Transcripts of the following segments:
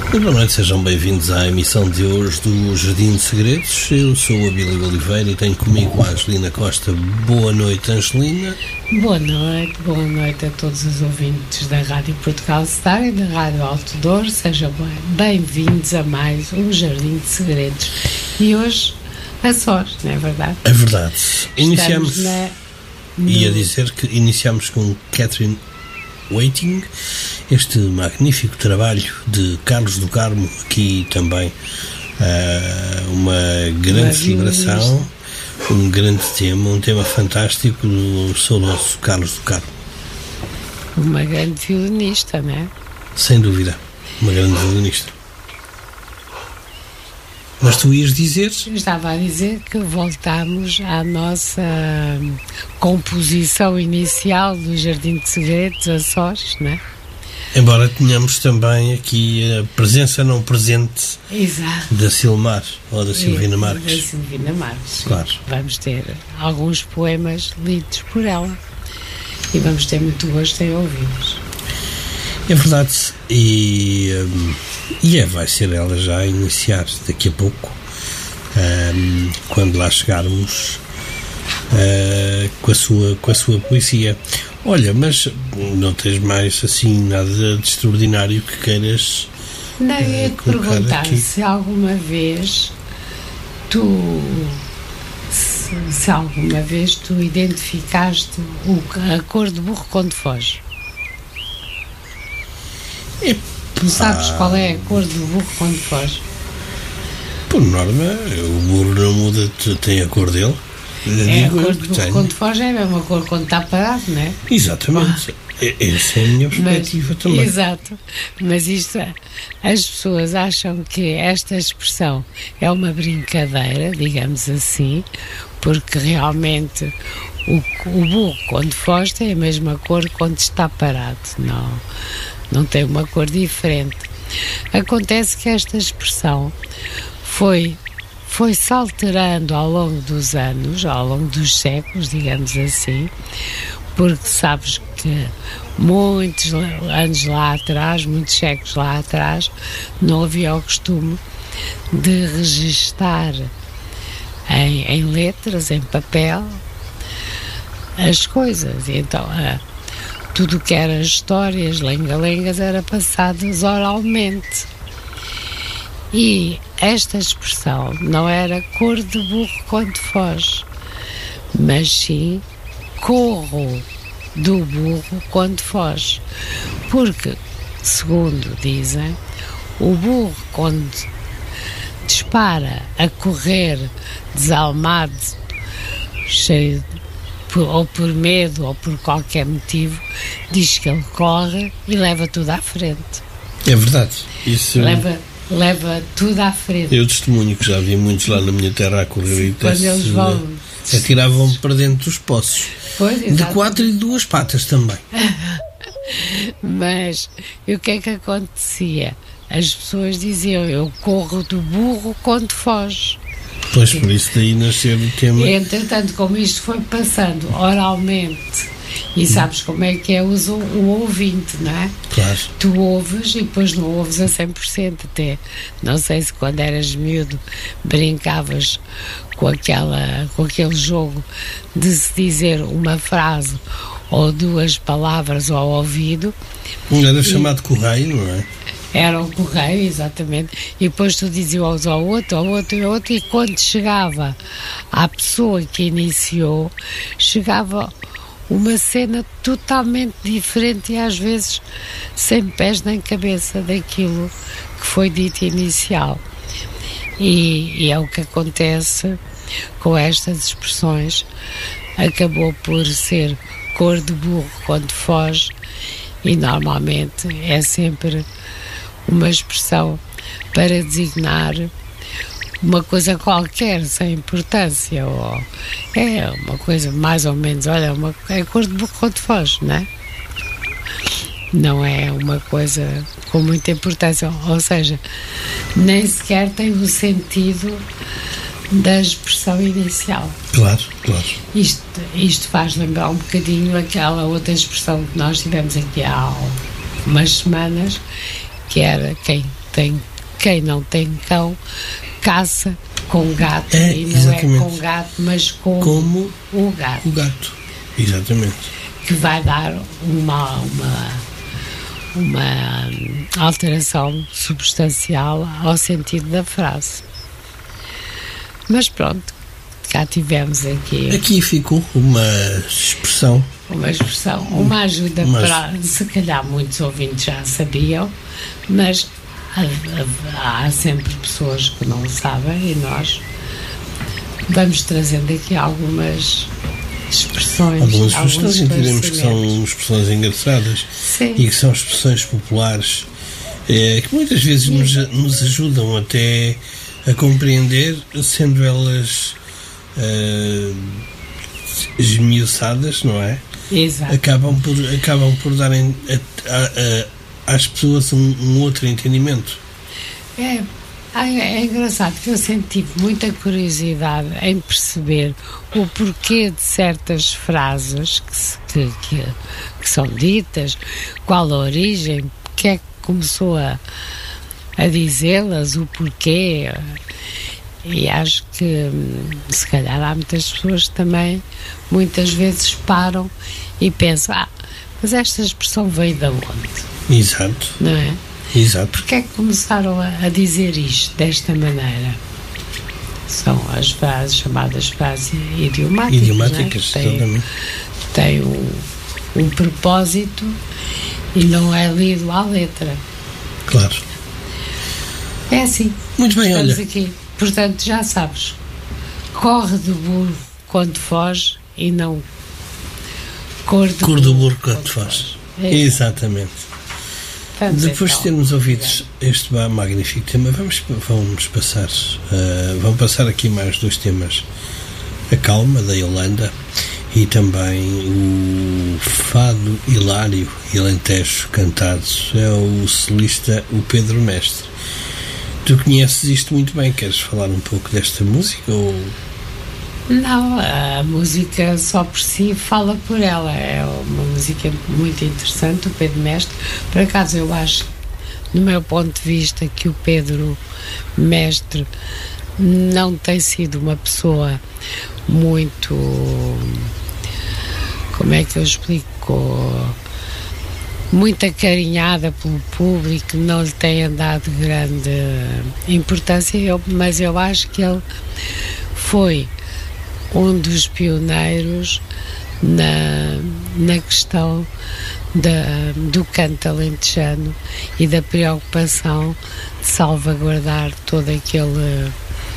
Muito boa noite, sejam bem-vindos à emissão de hoje do Jardim de Segredos. Eu sou a Abílio Oliveira e tenho comigo a Angelina Costa. Boa noite, Angelina. Boa noite a todos os ouvintes da Rádio Portugal Star e da Rádio Alto Douro. Sejam bem-vindos a mais um Jardim de Segredos. E hoje, a sós, não é verdade? É verdade. Iniciamos, ia dizer que iniciamos com Catherine Waiting, este magnífico trabalho de Carlos do Carmo, aqui também uma grande celebração, um grande tema, um tema fantástico do saudoso Carlos do Carmo. Uma grande violinista, não é? Sem dúvida, uma grande violinista. Mas tu ias dizer? Eu estava a dizer que voltamos à nossa composição inicial do Jardim de Segredos, a sós, não é? Embora tenhamos também aqui a presença não presente. Exato. Da Silmar, ou da Silvina Marques. Da Silvina Marques, claro. Vamos ter alguns poemas lidos por ela e vamos ter muito gosto em ouvi-los. É verdade, e vai ser ela já a iniciar daqui a pouco, quando lá chegarmos com a sua poesia. Olha, mas não tens mais assim nada de extraordinário que queiras? Não, eu ia te perguntar aqui. Se alguma vez tu identificaste a cor de burro quando foge. Tu sabes qual é a cor do burro quando foge? Por norma, o burro não muda, tem a cor dele. A cor do burro quando foge é a mesma cor quando está parado, não é? Exatamente. Essa é a minha perspectiva também. Exato. Mas isto, as pessoas acham que esta expressão é uma brincadeira, digamos assim, porque realmente o burro quando foge tem a mesma cor quando está parado. Não tem uma cor diferente. Acontece que esta expressão foi-se alterando ao longo dos anos, ao longo dos séculos, digamos assim, porque sabes que muitos anos lá atrás, muitos séculos lá atrás, não havia o costume de registar em letras, em papel, as coisas. Então, tudo o que era histórias, lenga-lengas, era passadas oralmente. E esta expressão não era cor de burro quando foge, mas sim corro do burro quando foge. Porque, segundo dizem, o burro quando dispara a correr desalmado, cheio ou por medo ou por qualquer motivo, diz que ele corre e leva tudo à frente. É verdade. Isso leva tudo à frente. Eu testemunho que já vi muitos lá na minha terra a correr e quando eles vão atiravam para dentro dos poços. Pois, de 4 e de 2 patas também. Mas e o que é que acontecia? As pessoas diziam: eu corro do burro quando foge. Pois, por isso daí nasceu o tema. Entretanto, como isto foi passando oralmente, e sabes como é que é o ouvinte, não é? Claro. Tu ouves e depois não ouves a 100%. Até, não sei se quando eras miúdo brincavas com aquele jogo de se dizer uma frase ou duas palavras ao ouvido. Era chamado correio, não é? Era o correio, exatamente. E depois tu dizias ao outro, e quando chegava à pessoa que iniciou, chegava uma cena totalmente diferente e às vezes sem pés nem cabeça daquilo que foi dito inicial. E é o que acontece com estas expressões. Acabou por ser cor de burro quando foge, e normalmente é sempre uma expressão para designar uma coisa qualquer, sem importância, ou é uma coisa mais ou menos, olha, é cor de burro quando foge, não é? Não é uma coisa com muita importância, ou seja, nem sequer tem o sentido da expressão inicial. Claro, claro. Isto faz lembrar um bocadinho aquela outra expressão que nós tivemos aqui há umas semanas, que era quem não tem cão caça com gato, e não exatamente. é com gato, mas como o gato. O gato, exatamente. Que vai dar uma alteração substancial ao sentido da frase. Mas pronto, cá tivemos aqui. Aqui ficou uma expressão. Uma ajuda para, se calhar muitos ouvintes já sabiam, mas há sempre pessoas que não sabem, e nós vamos trazendo aqui algumas expressões. Algumas expressões, entendemos que são expressões engraçadas. Sim. E que são expressões populares que muitas vezes nos ajudam até a compreender, sendo elas esmiuçadas, não é? Exato. Acabam por darem às pessoas um outro entendimento. É engraçado que eu sempre tive muita curiosidade em perceber o porquê de certas frases que são ditas, qual a origem, porque é que começou a dizê-las, o porquê. E acho que se calhar há muitas pessoas que também muitas vezes param e pensam, mas esta expressão veio de onde? Exato. Não é? Exato. Porque é que começaram a dizer isto desta maneira? São as frases, chamadas frases idiomáticas. Idiomáticas, exatamente. Tem um propósito e não é lido à letra. Claro. É assim. Muito bem, estamos olha. aqui. Portanto, já sabes, corre do burro quando foge e não cor do burro quando foge. É. Exatamente. Depois de termos ouvido este magnífico tema, vamos passar aqui mais 2 temas: a Calma, da Yolanda, e também o Fado Hilário e Alentejo cantado é o solista, o Pedro Mestre. Tu conheces isto muito bem, queres falar um pouco desta música? Ou... Não, a música só por si fala por ela. É uma música muito interessante, o Pedro Mestre. Por acaso eu acho, no meu ponto de vista, que o Pedro Mestre não tem sido uma pessoa muito, como é que eu explico, muito acarinhada pelo público, não lhe tem dado grande importância, mas eu acho que ele foi um dos pioneiros na questão do canto alentejano e da preocupação de salvaguardar todo aquele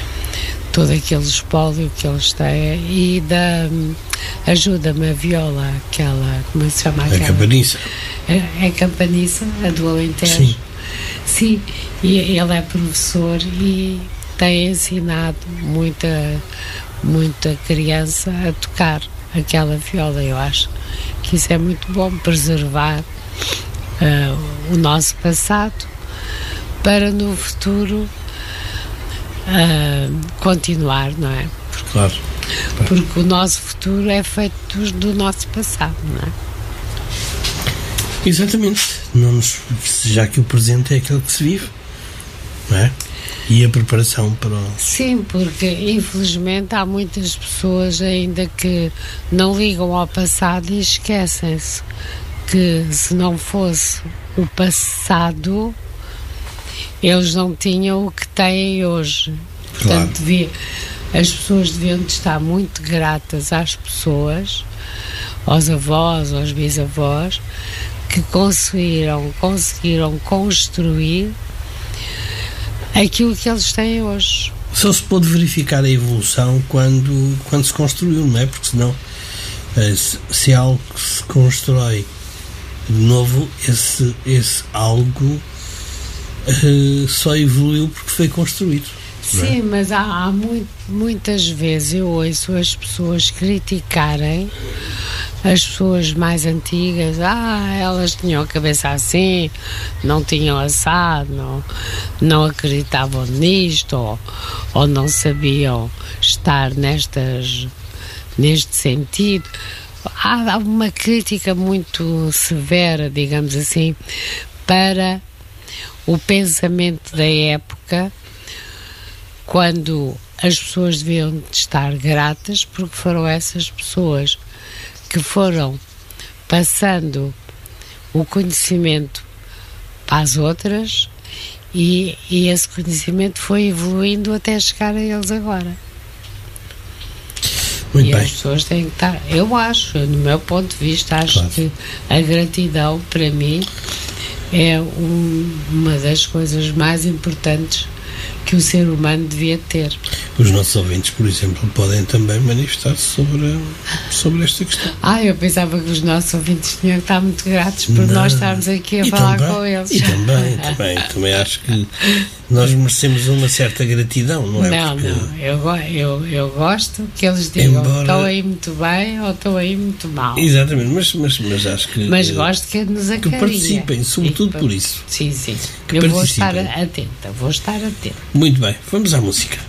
espólio que eles têm, e da ajuda-me a viola, aquela, como é que se chama? A campaniça. É campaniça, a do Alentejo. Sim, e ele é professor e tem ensinado muita criança a tocar aquela viola. Eu acho que isso é muito bom, preservar o nosso passado para no futuro continuar, não é? Claro. Porque o nosso futuro é feito do nosso passado, não é? Exatamente. Já que o presente é aquele que se vive, não é? E a preparação para o... Sim, porque infelizmente há muitas pessoas ainda que não ligam ao passado e esquecem-se que se não fosse o passado, eles não tinham o que têm hoje. Portanto, claro. As pessoas deviam estar muito gratas às pessoas, aos avós, aos bisavós, que conseguiram construir aquilo que eles têm hoje. Só se pôde verificar a evolução quando se construiu, não é? Porque senão, se algo se constrói de novo, esse algo só evoluiu porque foi construído. Sim, mas há muitas vezes eu ouço as pessoas criticarem as pessoas mais antigas. Elas tinham a cabeça assim, não tinham assado, não acreditavam nisto, ou não sabiam estar neste sentido. Há uma crítica muito severa, digamos assim, para o pensamento da época, quando as pessoas deviam estar gratas, porque foram essas pessoas que foram passando o conhecimento para as outras e esse conhecimento foi evoluindo até chegar a eles agora. Muito e bem. As pessoas têm que estar, eu acho, no meu ponto de vista, acho que a gratidão para mim é uma das coisas mais importantes que o ser humano devia ter. Os nossos ouvintes, por exemplo, podem também manifestar-se sobre esta questão. Eu pensava que os nossos ouvintes tinham que estar muito gratos por nós estarmos aqui a falar também, com eles. E também acho que nós merecemos uma certa gratidão, não é? Eu gosto que eles digam estou aí muito bem ou estou aí muito mal. Exatamente, mas acho que... Mas gosto que nos acarinha. Que participem, sobretudo por isso. Sim. Que eu vou estar atenta. Muito bem, vamos à música.